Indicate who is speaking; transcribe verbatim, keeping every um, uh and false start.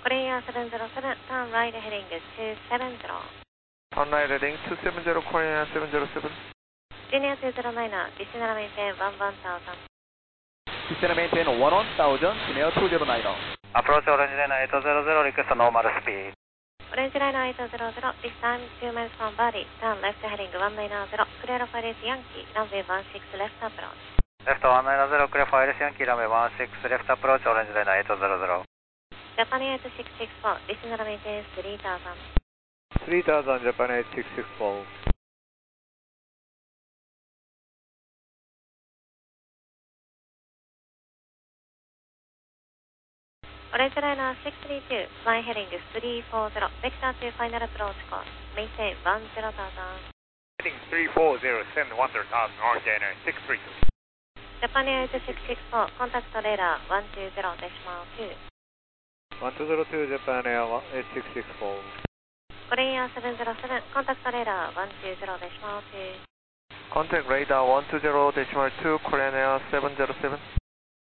Speaker 1: Korean Air seven zero seven, turn right heading two seven zero.
Speaker 2: Turn right heading two seven zero, Korean Air seven zero seven.
Speaker 1: Junior two zero nine, descend and maintain one one thousand.
Speaker 3: Descend and maintain one one thousand, Junior two zero nine.
Speaker 4: Approach Orange Liner eight zero zero, request normal speed.
Speaker 1: Orange Liner eight zero zero, this time two miles from Bali, turn left heading one nine zero, clear of Iris Yankee, runway one six left approach.
Speaker 4: Left one nine zero, clear for Iris Yankee, runway one six left approach, Orange Liner eight zero zero.
Speaker 1: Japan eight six six four, descend and maintain three thousand.
Speaker 2: three thousand, Japan eight six six four.
Speaker 1: Orange Liner six three two, flying heading three four zero, vector to final approach course, maintain one zero thousand.
Speaker 5: Heading three four zero, send one zero thousand, Orange Liner six three two.
Speaker 1: Japan eight six six four, contact radar one two zero decimal two.
Speaker 2: one two zero two, Japan Air eight six six four.
Speaker 1: Korean Air seven zero seven, contact radar one two zero decimal two.
Speaker 2: Contact radar one two zero decimal two, Korean Air seven zero seven.